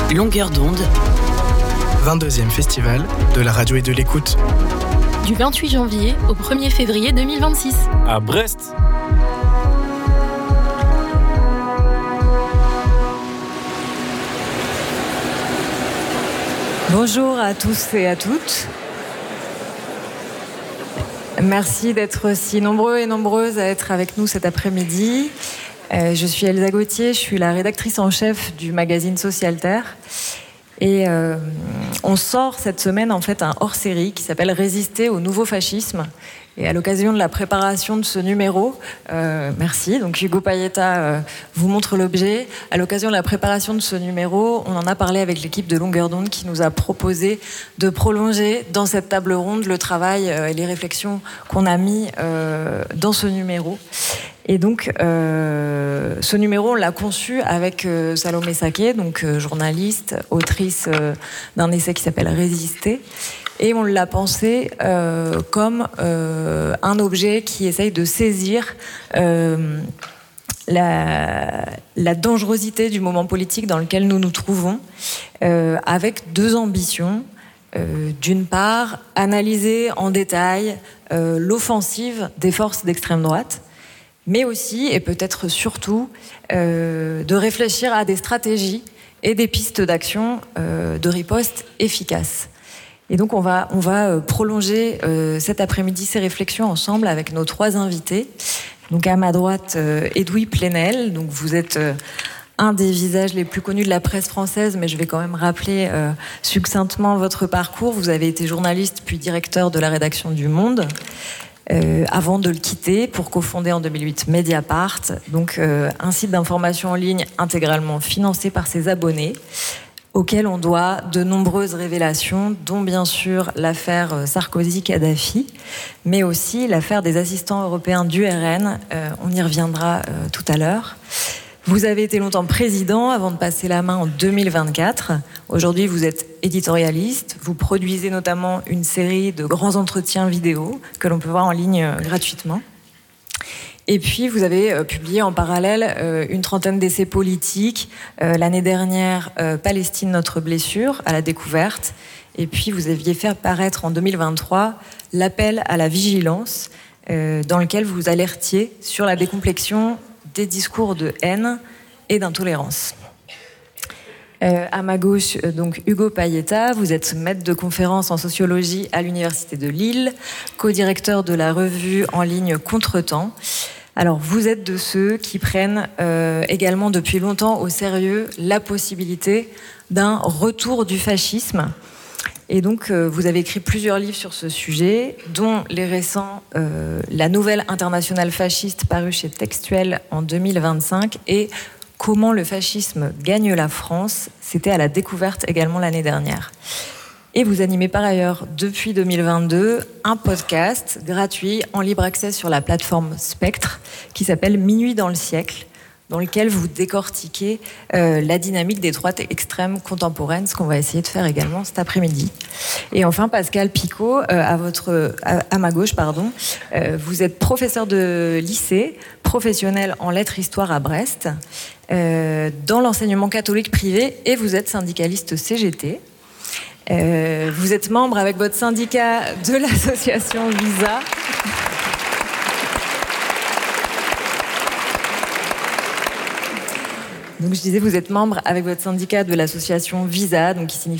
Longueur d'onde. 22e festival de la radio et de l'écoute. Du 28 janvier au 1er février 2026. À Brest. Bonjour à tous et à toutes. Merci d'être si nombreux et nombreuses à être avec nous cet après-midi. Je suis Elsa Gauthier, je suis la rédactrice en chef du magazine Socialterre. Et on sort cette semaine en fait un hors-série qui s'appelle Résister au nouveau fascisme. Et à l'occasion de la préparation de ce numéro, merci, donc Hugo Payetta vous montre l'objet. À l'occasion de la préparation de ce numéro, on en a parlé avec l'équipe de Longueur d'onde qui nous a proposé de prolonger dans cette table ronde le travail et les réflexions qu'on a mis dans ce numéro. Et donc, ce numéro, on l'a conçu avec Salomé Saké, donc journaliste, autrice d'un essai qui s'appelle Résister. Et on l'a pensé comme un objet qui essaye de saisir la dangerosité du moment politique dans lequel nous nous trouvons, avec deux ambitions. D'une part, analyser en détail l'offensive des forces d'extrême droite, mais aussi, et peut-être surtout, de réfléchir à des stratégies et des pistes d'action de riposte efficaces. Et donc on va prolonger cet après-midi ces réflexions ensemble avec nos trois invités. Donc à ma droite, Edoui Plenel. Donc vous êtes un des visages les plus connus de la presse française, mais je vais quand même rappeler succinctement votre parcours. Vous avez été journaliste puis directeur de la rédaction du Monde. Avant de le quitter pour cofonder en 2008 Mediapart, donc un site d'information en ligne intégralement financé par ses abonnés, auquel on doit de nombreuses révélations, dont bien sûr l'affaire Sarkozy-Kadhafi, mais aussi l'affaire des assistants européens du RN. On y reviendra tout à l'heure. Vous avez été longtemps président avant de passer la main en 2024. Aujourd'hui, vous êtes éditorialiste. Vous produisez notamment une série de grands entretiens vidéo que l'on peut voir en ligne gratuitement. Et puis, vous avez publié en parallèle une trentaine d'essais politiques. L'année dernière, Palestine, notre blessure, à la découverte. Et puis, vous aviez fait paraître en 2023 l'appel à la vigilance, dans lequel vous alertiez sur la décomplexion des discours de haine et d'intolérance. À ma gauche, donc Hugo Payetta, vous êtes maître de conférence en sociologie à l'Université de Lille, co-directeur de la revue en ligne Contretemps. Alors, vous êtes de ceux qui prennent également depuis longtemps au sérieux la possibilité d'un retour du fascisme. Et donc, vous avez écrit plusieurs livres sur ce sujet, dont les récents La Nouvelle Internationale Fasciste, paru chez Textuel en 2025, et Comment le fascisme gagne la France, c'était à la découverte également l'année dernière. Et vous animez par ailleurs, depuis 2022, un podcast gratuit en libre accès sur la plateforme Spectre, qui s'appelle Minuit dans le siècle, dans lequel vous décortiquez la dynamique des droites extrêmes contemporaines, ce qu'on va essayer de faire également cet après-midi. Et enfin, Pascal Picot, à ma gauche, vous êtes professeur de lycée, professionnel en lettres-histoire à Brest, dans l'enseignement catholique privé, et vous êtes syndicaliste CGT. Vous êtes membre avec votre syndicat de l'association Visa. Donc je disais, vous êtes membre avec votre syndicat de l'association Visa, donc qui signifie